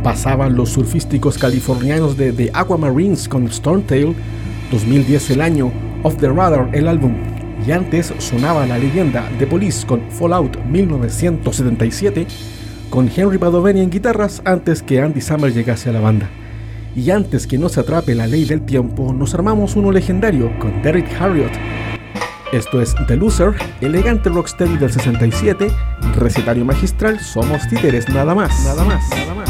Pasaban los surfísticos californianos de The Aquamarines con Stormtail, 2010 el año, Off the Radar el álbum, y antes sonaba la leyenda The Police con Fallout 1977, con Henry Padovani en guitarras antes que Andy Summer llegase a la banda. Y antes que nos atrape la ley del tiempo, nos armamos uno legendario con Derrick Harriott. Esto es The Loser, elegante rocksteady del 67, recetario magistral, somos títeres nada más.